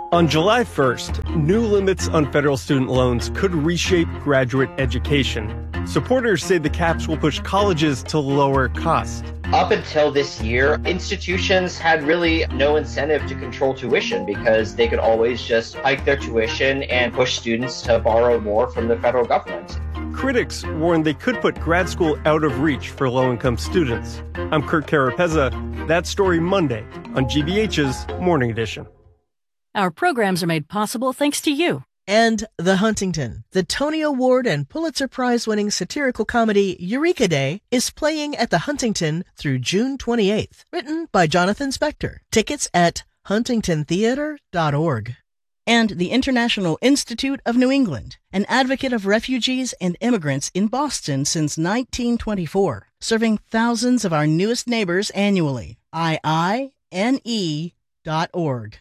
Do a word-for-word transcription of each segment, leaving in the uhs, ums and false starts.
On July first, new limits on federal student loans could reshape graduate education. Supporters say the caps will push colleges to lower costs. Up until this year, institutions had really no incentive to control tuition because they could always just hike their tuition and push students to borrow more from the federal government. Critics warn they could put grad school out of reach for low-income students. I'm Kurt Carapezza. That story Monday on G B H's Morning Edition. Our programs are made possible thanks to you. And The Huntington, the Tony Award and Pulitzer Prize-winning satirical comedy Eureka Day, is playing at the Huntington through June twenty-eighth. Written by Jonathan Spector. Tickets at huntington theater dot org. And the International Institute of New England, an advocate of refugees and immigrants in Boston since nineteen twenty-four, serving thousands of our newest neighbors annually. I I N E dot org.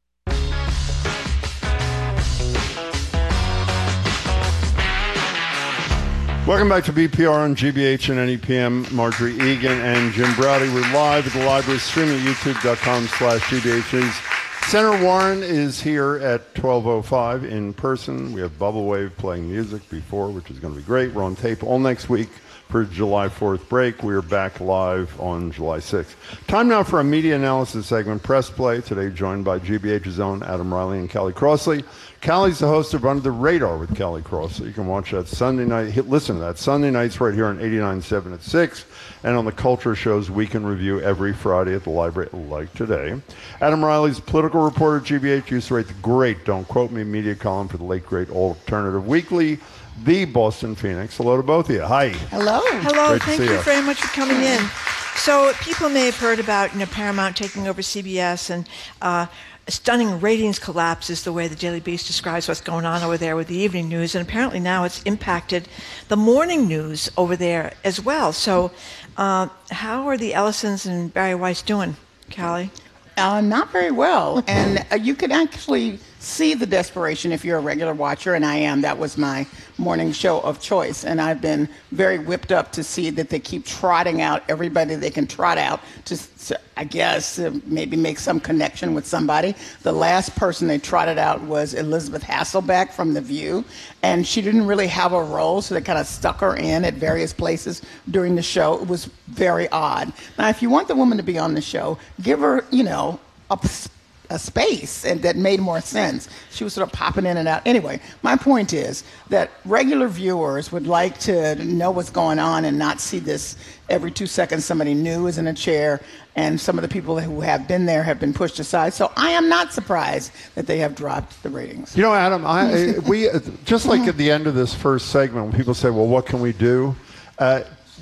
Welcome back to B P R on G B H and N E P M. Marjorie Egan and Jim Browdy. We're live at the library, streaming at youtube.com slash GBH. Senator Warren is here at twelve oh five in person. We have Bubble Wave playing music before, which is going to be great. We're on tape all next week for July fourth break. We are back live on July sixth. Time now for a media analysis segment, Press Play. Today joined by G B H's own Adam Riley and Callie Crossley. Callie's the host of Under the Radar with Callie Crossley. You can watch that Sunday night. Hit, listen to that Sunday nights right here on eighty-nine point seven at six, and on the Culture Show's Weekend Review every Friday at the library, like today. Adam Riley's political reporter at G B H used to write the great Don't Quote Me media column for the late, great Alternative Weekly, the Boston Phoenix. Hello to both of you. Hi. Hello. Hello. Great to Thank see you you. very much for coming in. So people may have heard about you know, Paramount taking over C B S, and uh, a stunning ratings collapse is the way the Daily Beast describes what's going on over there with the evening news, and apparently now it's impacted the morning news over there as well. So uh, how are the Ellisons and Barry Weiss doing, Callie? Uh, not very well, and uh, you could actually see the desperation if you're a regular watcher, and I am. That was my morning show of choice, and I've been very whipped up to see that they keep trotting out everybody they can trot out to, to I guess, uh, maybe make some connection with somebody. The last person they trotted out was Elizabeth Hasselbeck from The View, and she didn't really have a role, so they kind of stuck her in at various places during the show. It was very odd. Now, if you want the woman to be on the show, give her, you know, a a space, and that made more sense. She was sort of popping in and out. Anyway, my point is that regular viewers would like to know what's going on and not see this every two seconds somebody new is in a chair, and some of the people who have been there have been pushed aside. So I am not surprised that they have dropped the ratings. You know, Adam, I, we just like at the end of this first segment when people say, well, what can we do? Uh,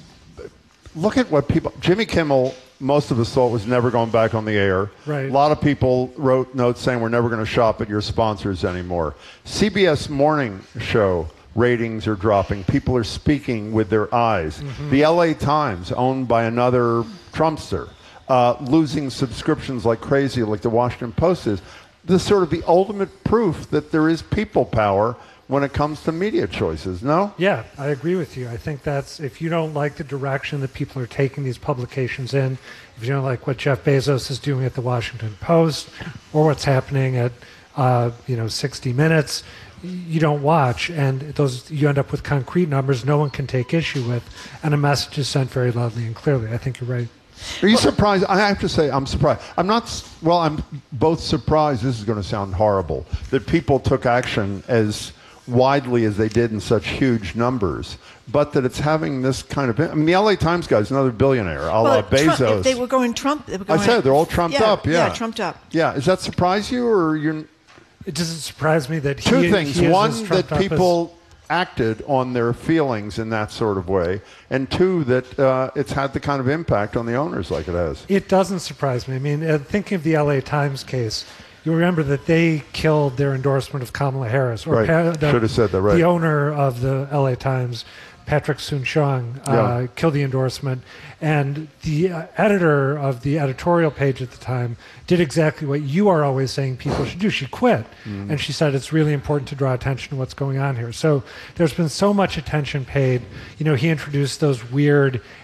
look at what people, Jimmy Kimmel, most of us thought was never going back on the air. Right. A lot of people wrote notes saying we're never going to shop at your sponsors anymore. C B S Morning Show ratings are dropping. People are speaking with their eyes. Mm-hmm. The L A Times, owned by another Trumpster, uh, losing subscriptions like crazy, like the Washington Post is. This is sort of the ultimate proof that there is people power when it comes to media choices, no? Yeah, I agree with you. I think that's, if you don't like the direction that people are taking these publications in, if you don't like what Jeff Bezos is doing at the Washington Post or what's happening at, uh, you know, sixty minutes, you don't watch, and those you end up with concrete numbers no one can take issue with, and a message is sent very loudly and clearly. I think you're right. Are you surprised? I have to say, I'm surprised. I'm not, well, I'm both surprised, this is going to sound horrible, that people took action as widely as they did in such huge numbers, but that it's having this kind of, I mean, the L A Times guy is another billionaire, a la well, Bezos. Trump, they were going Trump. They were going, I said, they're all trumped yeah, up, yeah. Yeah, trumped up. Yeah, does that surprise you, or you're... It doesn't surprise me that he, Two things. he is One, as that trumped up people as... acted on their feelings in that sort of way, and two, that uh, it's had the kind of impact on the owners like it has. It doesn't surprise me. I mean, uh, thinking of the L A Times case, you remember that they killed their endorsement of Kamala Harris. Or Right. pa- the, Should have said that, right. The owner of the L A Times, Patrick Soon-Shiong, uh, Yeah. killed the endorsement. And the uh, editor of the editorial page at the time did exactly what you are always saying people should do. She quit. Mm. And she said it's really important to draw attention to what's going on here. So there's been so much attention paid. You know, he introduced those weird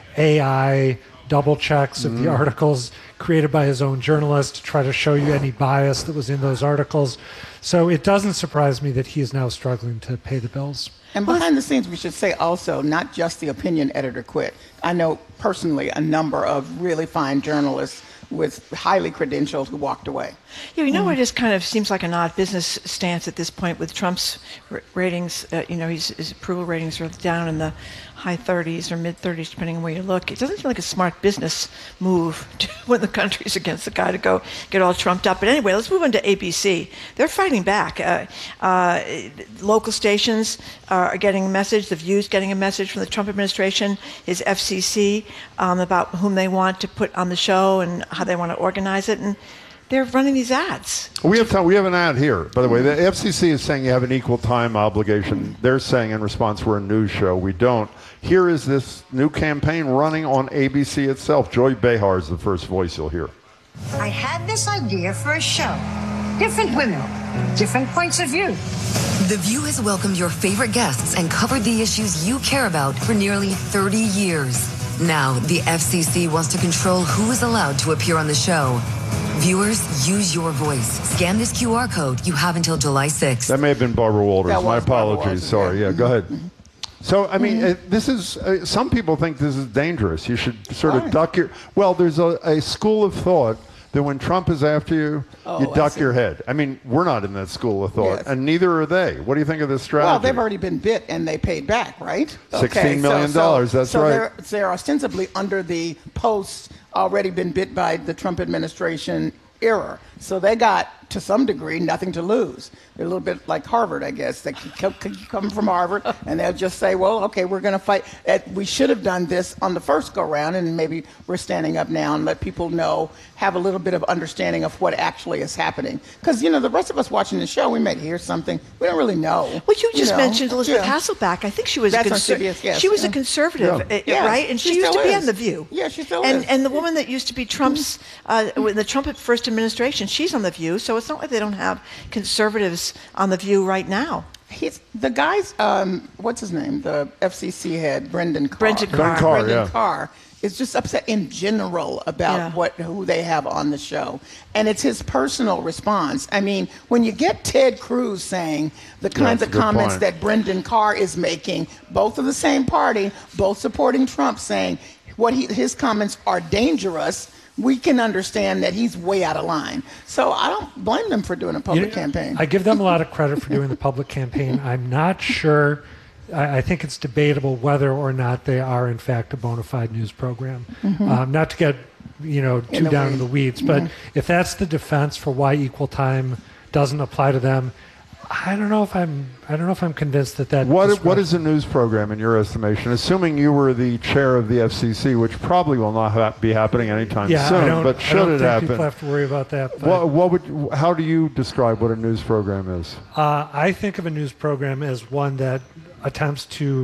A I double checks of Mm. the articles created by his own journalists to try to show you any bias that was in those articles. So it doesn't surprise me that he is now struggling to pay the bills. And behind the scenes, we should say also, not just the opinion editor quit. I know personally a number of really fine journalists with highly credentialed who walked away. Yeah, you know what? It just kind of seems like an odd business stance at this point with Trump's r- ratings. Uh, you know, his, his approval ratings are down in the high thirties or mid thirties, depending on where you look. It doesn't seem like a smart business move to, when the country's against the guy to go get all trumped up. But anyway, let's move on to A B C. They're fighting back. Uh, uh, local stations are getting a message. The View's getting a message from the Trump administration, his F C C, um, about whom they want to put on the show and how they want to organize it. And they're running these ads. We have time, we have an ad here, by the way. The F C C is saying you have an equal time obligation. They're saying in response we're a news show. We don't. Here is this new campaign running on A B C itself. Joy Behar is the first voice you'll hear. I had this idea for a show. Different women, different points of view. The View has welcomed your favorite guests and covered the issues you care about for nearly thirty years. Now, the F C C wants to control who is allowed to appear on the show. Viewers, use your voice. Scan this Q R code. You have until July sixth. That may have been Barbara Walters. That My was Barbara apologies. Walters, Sorry. yeah. Yeah, go ahead. Mm-hmm. So, I mean, Mhm. uh, this is, uh, some people think this is dangerous. You should sort of Why? duck your, well, there's a, a school of thought that when Trump is after you, Oh, you I duck see. your head. I mean, we're not in that school of thought, Yes. and neither are they. What do you think of this strategy? Well, they've already been bit and they paid back, right? sixteen million dollars, that's so right. They're, they're ostensibly under the posts already been bit by the Trump administration era. So they got, to some degree, nothing to lose. They're a little bit like Harvard, I guess. They come, come from Harvard, and they'll just say, well, okay, we're going to fight. We should have done this on the first go-round, and maybe we're standing up now and let people know, have a little bit of understanding of what actually is happening. Because, you know, the rest of us watching the show, we might hear something. We don't really know. Well, you just know. mentioned Elizabeth Yeah. Hasselbeck. I think she was That's a on conser- C B S, yes. she was a Yeah. conservative, Yeah. uh, Yeah. right? And she, She used to still be is. on The View. Yeah, she still and, is. And the woman that used to be Trump's, uh, in the Trump first administration, she's on The View. So it's not like they don't have conservatives on The View right now. He's the guy's, um, what's his name? The F C C head, Brendan Carr. Brendan Carr. Brendan Carr, Brendan yeah. Carr is just upset in general about Yeah. what who they have on the show, and it's his personal response. I mean, when you get Ted Cruz saying the kinds that's a of good comments point. that Brendan Carr is making, both of the same party, both supporting Trump, saying what he, his comments are dangerous. We can understand that he's way out of line. So I don't blame them for doing a public You know, campaign. I give them a lot of credit for doing the public campaign. I'm not sure. I, I think it's debatable whether or not they are, in fact, a bona fide news program. Um, not to get, you know, In too the down in weeds. the weeds, but if that's the defense for why equal time doesn't apply to them, I don't know if I'm. I don't know if I'm convinced that that. What, describes- what is a news program in your estimation? Assuming you were the chair of the F C C, which probably will not ha- be happening anytime Yeah, soon, I don't, but I should don't it think happen, people have to worry about that. But, what, what would? How do you describe what a news program is? Uh, I think of a news program as one that attempts to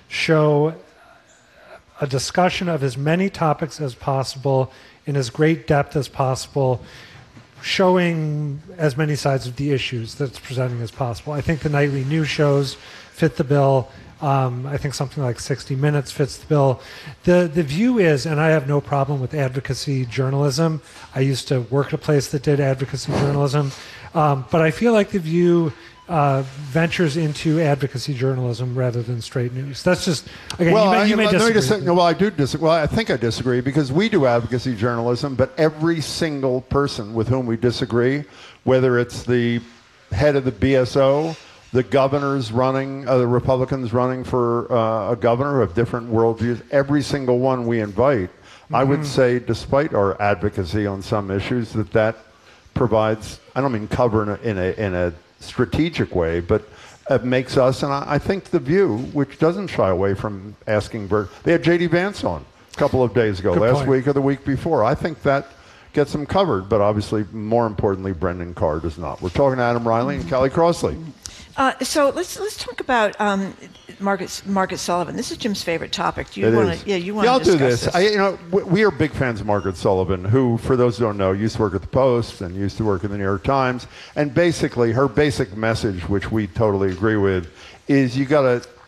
show a discussion of as many topics as possible in as great depth as possible, showing as many sides of the issues that it's presenting as possible. I think the nightly news shows fit the bill. Um, I think something like sixty minutes fits the bill. The the view is, and I have no problem with advocacy journalism. I used to work at a place that did advocacy journalism, um, but I feel like the View uh, ventures into advocacy journalism rather than straight news. That's just again. Well, you may, I, you may let me disagree. just say, no, well, I do disagree. Well, I think I disagree because we do advocacy journalism, but every single person with whom we disagree, whether it's the head of the B S O, the governors running, uh, the Republicans running for uh, a governor of different worldviews, every single one we invite, mm-hmm. I would say, despite our advocacy on some issues, that that provides, I don't mean cover in a, in a, in a strategic way, but it makes us, and I, I think The View, which doesn't shy away from asking, Bert, they had J D Vance on a couple of days ago, Good last point. week or the week before. I think that gets them covered, but obviously, more importantly, Brendan Carr does not. We're talking to Adam Riley and Kelly Crossley. Uh, so let's let's talk about um, Margaret Margaret Sullivan. This is Jim's favorite topic. Do you It want is. to? Yeah, you want Yeah, I'll to do discuss this. this? I, you know, we, we are big fans of Margaret Sullivan, who, for those who don't know, used to work at the Post and used to work in the New York Times. And basically, her basic message, which we totally agree with, is you got to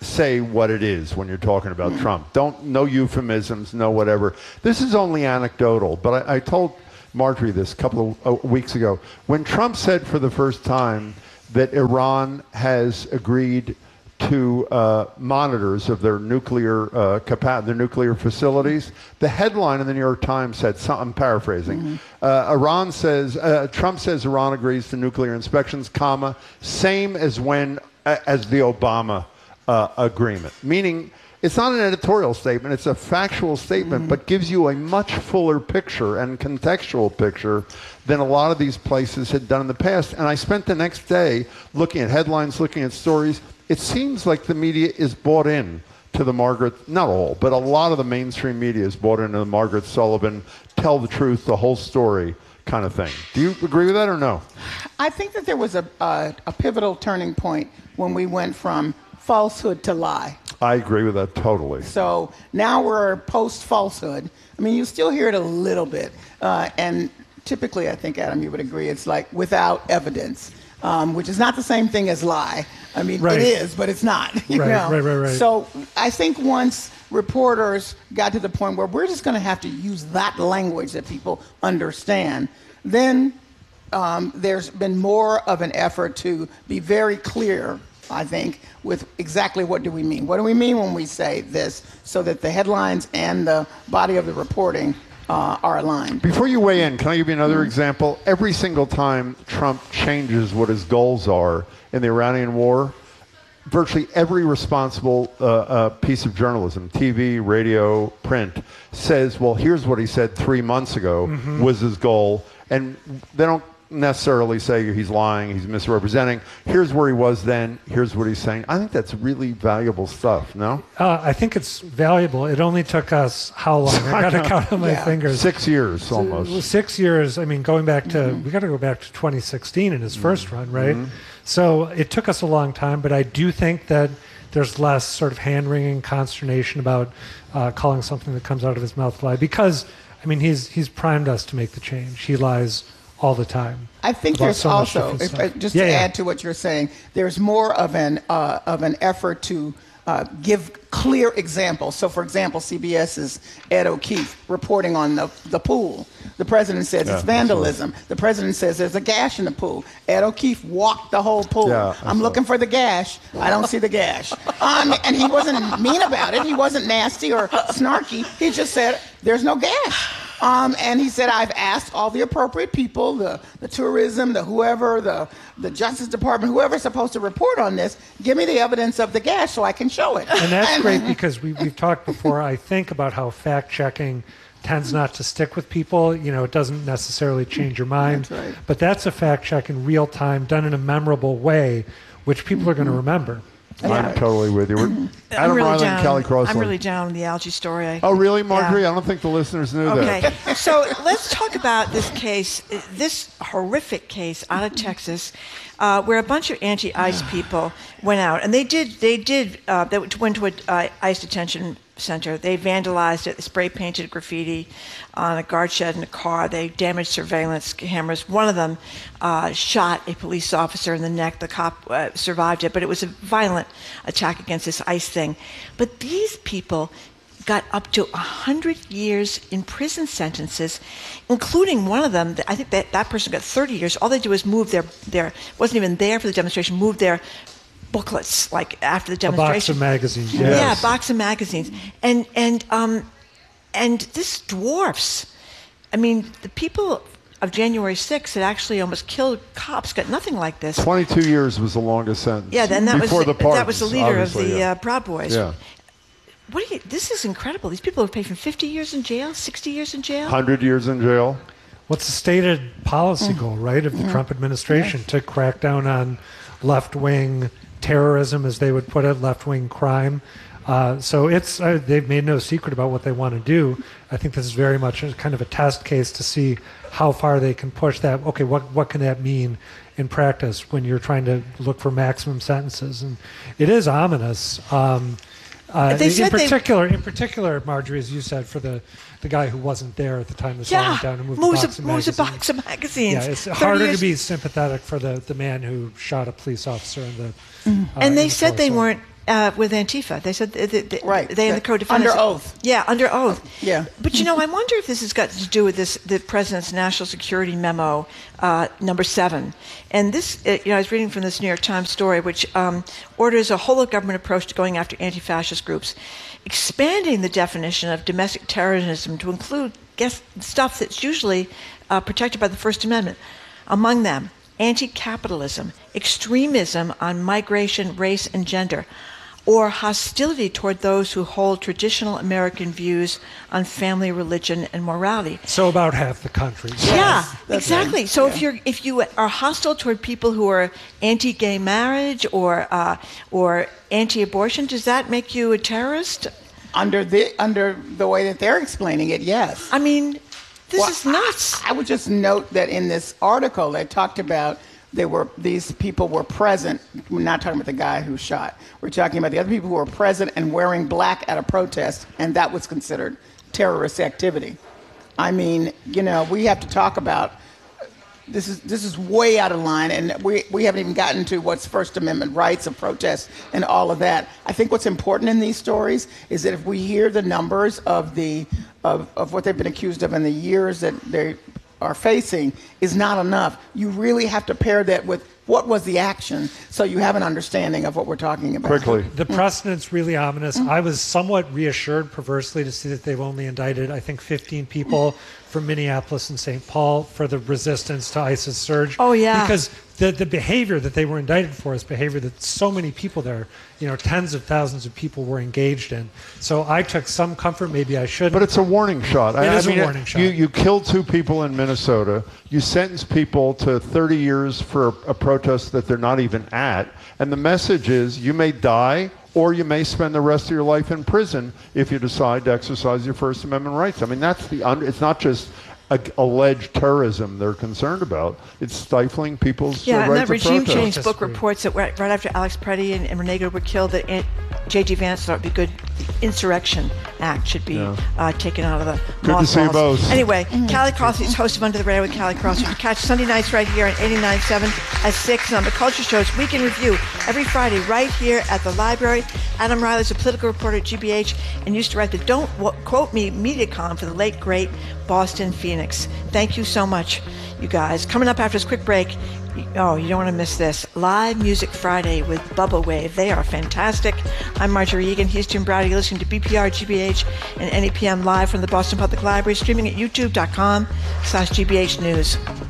say what it is when you're talking about Trump. Don't, no euphemisms, no whatever. This is only anecdotal, but I, I told Marjorie this a couple of uh, weeks ago. When Trump said for the first time that Iran has agreed to uh, monitors of their nuclear uh, capa- their nuclear facilities, the headline in the New York Times said, some, I'm paraphrasing, mm-hmm. uh, Iran says, uh, Trump says Iran agrees to nuclear inspections, comma, same as when, uh, as the Obama uh, agreement. Meaning, it's not an editorial statement, it's a factual statement, mm-hmm. but gives you a much fuller picture and contextual picture than a lot of these places had done in the past. And I spent the next day looking at headlines, looking at stories. It seems like the media is bought in to the Margaret, not all, but a lot of the mainstream media is bought into the Margaret Sullivan, tell the truth, the whole story kind of thing. Do you agree with that or no? I think that there was a, a, a pivotal turning point when we went from falsehood to lie. I agree with that totally. So now we're post-falsehood. I mean, you still hear it a little bit. Uh, and typically, I think, Adam, you would agree, it's like without evidence, um, which is not the same thing as lie. I mean, right. it is, but it's not. You right, know? right, right, right. So I think once reporters got to the point where we're just going to have to use that language that people understand, then um, there's been more of an effort to be very clear, I think, with exactly what do we mean. What do we mean when we say this, so that the headlines and the body of the reporting uh, are aligned. Before you weigh in, can I give you another mm-hmm. example? Every single time Trump changes what his goals are in the Iranian war, virtually every responsible uh, uh, piece of journalism, T V, radio, print, says, well, here's what he said three months ago mm-hmm. was his goal. And they don't necessarily say he's lying, he's misrepresenting. Here's where he was then, here's what he's saying. I think that's really valuable stuff, no? Uh, I think it's valuable. It only took us how long? I got to count on my yeah. fingers. Six years almost. So, six years, I mean, going back to, mm-hmm. we got to go back to twenty sixteen in his mm-hmm. first run, right? Mm-hmm. So it took us a long time, but I do think that there's less sort of hand-wringing consternation about uh, calling something that comes out of his mouth a lie, because, I mean, he's he's primed us to make the change. He lies all the time. I think there's so also, if, uh, just yeah, to yeah. add to what you're saying, there's more of an uh, of an effort to uh, give clear examples. So, for example, CBS's Ed O'Keefe reporting on the, the pool. The president says yeah, it's vandalism. The president says there's a gash in the pool. Ed O'Keefe walked the whole pool. Yeah, I'm looking for the gash. I don't see the gash. Um, and he wasn't mean about it. He wasn't nasty or snarky. He just said there's no gash. Um, and he said, I've asked all the appropriate people, the, the tourism, the whoever, the, the Justice Department, whoever's supposed to report on this, give me the evidence of the gash so I can show it. And that's great, because we, we've talked before, I think, about how fact-checking tends not to stick with people. You know, it doesn't necessarily change your mind. That's right. But that's a fact-check in real time, done in a memorable way, which people are going to remember. I'm yeah. totally with you. We're, Adam really Ryland, Kelly Crossland. I'm really down on the algae story. I, oh, really, Marjorie? yeah. I don't think the listeners knew okay. that. Okay, so let's talk about this case, this horrific case out of Texas, uh, where a bunch of anti-ICE people went out, and they did, they did, uh, they went to an uh, ICE detention center. They vandalized it. They spray painted graffiti on a guard shed in a car. They damaged surveillance cameras. One of them uh, shot a police officer in the neck. The cop uh, survived it, but it was a violent attack against this ICE thing. But these people got up to one hundred years in prison sentences, including one of them, I think that, that person got thirty years. All they did was move their, their, wasn't even there for the demonstration, moved their booklets, like after the demonstration. A box of magazines, yes. Yeah, a box of magazines. And, and, um, and this dwarfs, I mean, the people of January sixth that actually almost killed cops got nothing like this. twenty-two years was the longest sentence. Yeah, then that, was the, the, pardons, that was the leader of the yeah. uh, Proud Boys. Yeah. What do you, this is incredible. These people are paid from fifty years in jail, sixty years in jail. one hundred years in jail. What's the stated policy Mm. goal, right, of the Mm. Trump administration? Yeah. To crack down on left-wing terrorism, as they would put it, left-wing crime. Uh, so it's uh, they've made no secret about what they want to do. I think this is very much a, kind of a test case to see how far they can push that. Okay, what what can that mean in practice when you're trying to look for maximum sentences? And it is ominous. Um, uh, They in said they- particular, in particular, Marjorie, as you said, for the, the guy who wasn't there at the time this all Yeah, went down and moved moves a box a, of moves a magazines. box of magazines. Yeah, it's thirty harder years. to be sympathetic for the, the man who shot a police officer in the. Mm. Uh, And in they the said they torso. weren't Uh, with Antifa. They said they, they, right. they and the co-defendants. Under oath. Yeah, under oath. Yeah. But, you know, I wonder if this has got to do with this, the President's National Security Memo, uh, number seven. And this, uh, you know, I was reading from this New York Times story, which um, orders a whole-of-government approach to going after anti-fascist groups, expanding the definition of domestic terrorism to include guess, stuff that's usually uh, protected by the First Amendment. Among them, anti-capitalism, extremism on migration, race, and gender, or hostility toward those who hold traditional American views on family, religion, and morality. So about half the country. Yeah, exactly. Right. So yeah. if you're if you are hostile toward people who are anti-gay marriage or uh, or anti-abortion, does that make you a terrorist? Under the under the way that they're explaining it, yes. I mean, this well, is nuts. I, I would just note that in this article, they talked about they were these people were present. We're not talking about the guy who shot. We're talking about the other people who were present and wearing black at a protest, and that was considered terrorist activity. I mean, you know, we have to talk about this is this is way out of line, and we we haven't even gotten to what's First Amendment rights of protest and all of that. I think what's important in these stories is that if we hear the numbers of the of, of what they've been accused of in the years that they are facing is not enough. You really have to pair that with what was the action so you have an understanding of what we're talking about. Quickly. The precedent's really ominous. I was somewhat reassured, perversely, to see that they've only indicted, I think, fifteen people from Minneapolis and Saint Paul for the resistance to ISIS surge. Oh, yeah. Because the, the behavior that they were indicted for is behavior that so many people there, you know, tens of thousands of people were engaged in. So I took some comfort, maybe I shouldn't. But it's a warning shot. It I, is I mean, a warning shot. You, you killed two people in Minnesota. You sentence people to thirty years for a, a protest that they're not even at. And the message is you may die or you may spend the rest of your life in prison if you decide to exercise your First Amendment rights. I mean, that's the under, it's not just a, alleged terrorism they're concerned about. It's stifling people's yeah, uh, and rights that of regime protest. change book reports that right, right after Alex Preddy and, and Renee Good were killed, that J D Vance thought it would be good. The Insurrection Act should be Yeah. uh, taken out of the Good to see you mothballs. both. Anyway, Callie Crossley is host of Under the Radar with Callie Crossley. You can catch Sunday nights right here on eighty-nine point seven at six on the Culture Show's Week in Review every Friday right here at the library. Adam Riley's a political reporter at G B H and used to write the Don't Quote Me MediaCom for the late, great Boston Phoenix. Thank you so much, you guys. Coming up after this quick break, oh, you don't want to miss this. Live Music Friday with Bubba Wave. They are fantastic. I'm Marjorie Egan. He's Jim Browdy. You're listening to B P R, G B H, and N E P M live from the Boston Public Library, streaming at youtube.com slash GBH News.